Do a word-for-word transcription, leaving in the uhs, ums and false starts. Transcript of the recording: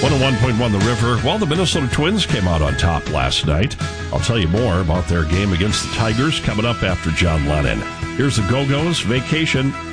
one oh one point one The River. Well, the Minnesota Twins came out on top last night. I'll tell you more about their game against the Tigers coming up after John Lennon. Here's the Go-Go's Vacation